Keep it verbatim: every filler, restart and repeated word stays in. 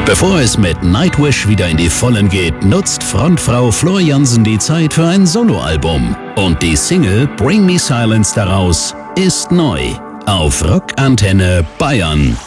Bevor es mit Nightwish wieder in die Vollen geht, nutzt Frontfrau Floor Jansen die Zeit für ein Soloalbum. Und die Single Bring Me Silence daraus ist neu auf Rock Antenne Bayern.